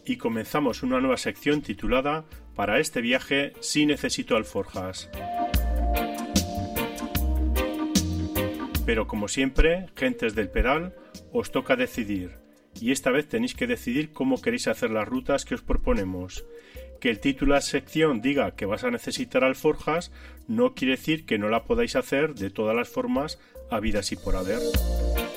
y comenzamos una nueva sección titulada Para este viaje sí necesito alforjas. Pero como siempre, gentes del pedal, os toca decidir. Y esta vez tenéis que decidir cómo queréis hacer las rutas que os proponemos. Que el título de la sección diga que vas a necesitar alforjas no quiere decir que no la podáis hacer de todas las formas habidas y por haber.